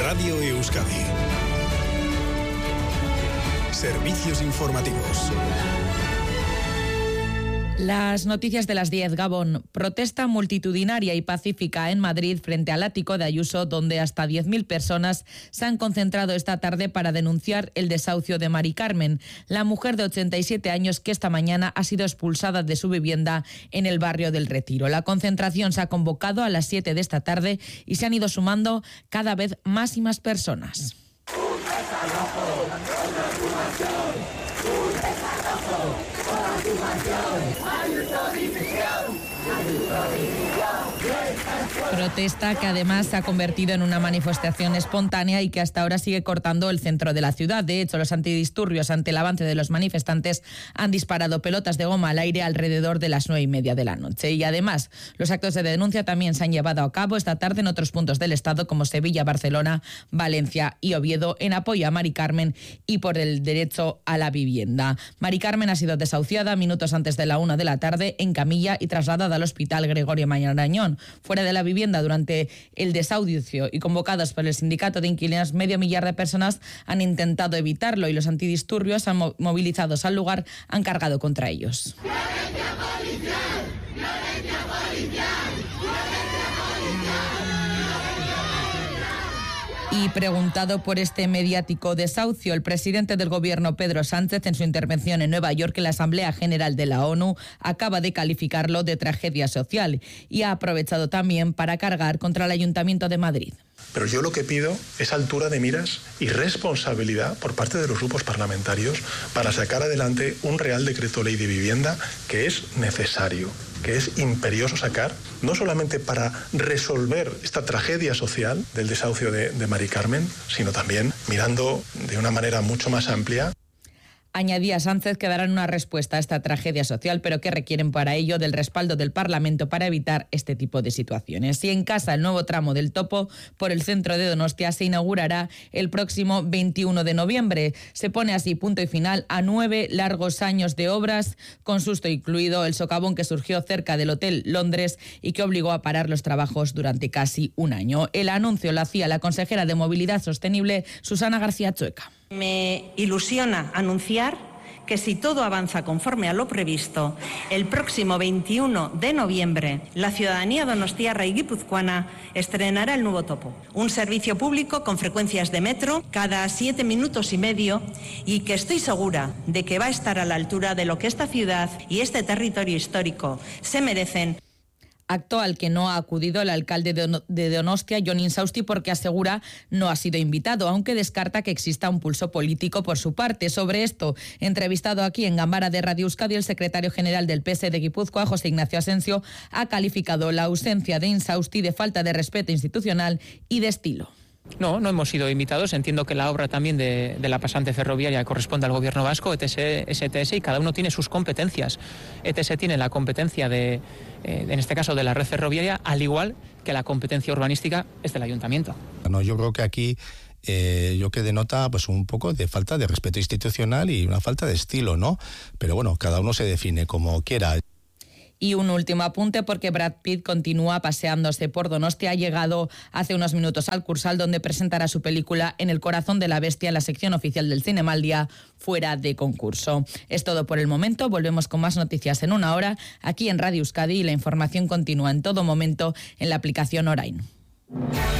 Radio Euskadi. Servicios informativos. Las noticias de las 10, Gabón. Protesta multitudinaria y pacífica en Madrid frente al ático de Ayuso, donde hasta 10.000 personas se han concentrado esta tarde para denunciar el desahucio de Mari Carmen, la mujer de 87 años que esta mañana ha sido expulsada de su vivienda en el barrio del Retiro. La concentración se ha convocado a las 7 de esta tarde y se han ido sumando cada vez más y más personas. Protesta que además se ha convertido en una manifestación espontánea y que hasta ahora sigue cortando el centro de la ciudad. De hecho, los antidisturbios, ante el avance de los manifestantes, han disparado pelotas de goma al aire alrededor de las 9:30 de la noche. Y además, los actos de denuncia también se han llevado a cabo esta tarde en otros puntos del estado como Sevilla, Barcelona, Valencia y Oviedo, en apoyo a Mari Carmen y por el derecho a la vivienda. Mari Carmen ha sido desahuciada minutos antes de la 1 de la tarde en camilla y trasladada al Hospital Gregorio Marañón. Fuera de la vivienda durante el desahucio y convocados por el sindicato de inquilinos, 500 de personas han intentado evitarlo y los antidisturbios movilizados al lugar han cargado contra ellos. ¡Violencia policial! ¡Violencia policial! Y preguntado por este mediático desahucio, el presidente del gobierno, Pedro Sánchez, en su intervención en Nueva York en la Asamblea General de la ONU, acaba de calificarlo de tragedia social y ha aprovechado también para cargar contra el Ayuntamiento de Madrid. Pero yo lo que pido es altura de miras y responsabilidad por parte de los grupos parlamentarios para sacar adelante un Real Decreto Ley de Vivienda que es necesario, que es imperioso sacar, no solamente para resolver esta tragedia social del desahucio de Mari Carmen, sino también mirando de una manera mucho más amplia. Añadía Sánchez que darán una respuesta a esta tragedia social, pero que requieren para ello del respaldo del Parlamento para evitar este tipo de situaciones. Y en casa, el nuevo tramo del Topo por el centro de Donostia se inaugurará el próximo 21 de noviembre. Se pone así punto y final a 9 largos años de obras, con susto incluido el socavón que surgió cerca del Hotel Londres y que obligó a parar los trabajos durante casi un año. El anuncio lo hacía la consejera de Movilidad Sostenible, Susana García Chueca. Me ilusiona anunciar que si todo avanza conforme a lo previsto, el próximo 21 de noviembre la ciudadanía donostiarra y guipuzcoana estrenará el nuevo Topo, un servicio público con frecuencias de metro cada 7 minutos y medio y que estoy segura de que va a estar a la altura de lo que esta ciudad y este territorio histórico se merecen. Acto al que no ha acudido el alcalde de Donostia, Jon Insausti, porque asegura no ha sido invitado, aunque descarta que exista un pulso político por su parte. Sobre esto, entrevistado aquí en Gambara de Radio Euskadi, el secretario general del PS de Guipúzcoa, José Ignacio Asensio, ha calificado la ausencia de Insausti de falta de respeto institucional y de estilo. No hemos sido invitados. Entiendo que la obra también de la pasante ferroviaria corresponde al gobierno vasco, ETS, STS, y cada uno tiene sus competencias. ETS tiene la competencia en este caso de la red ferroviaria, al igual que la competencia urbanística es del ayuntamiento. No, yo creo que aquí yo que denota pues un poco de falta de respeto institucional y una falta de estilo, ¿no? Pero bueno, cada uno se define como quiera. Y un último apunte, porque Brad Pitt continúa paseándose por Donostia. Ha llegado hace unos minutos al Cursal, donde presentará su película En el corazón de la bestia en la sección oficial del Cinemaldia, fuera de concurso. Es todo por el momento. Volvemos con más noticias en una hora, aquí en Radio Euskadi, y la información continúa en todo momento en la aplicación Orain.